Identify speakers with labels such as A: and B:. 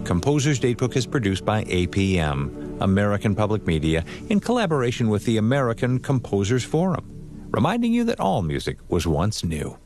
A: Composer's Datebook is produced by APM, American Public Media, in collaboration with the American Composers Forum, reminding you that all music was once new.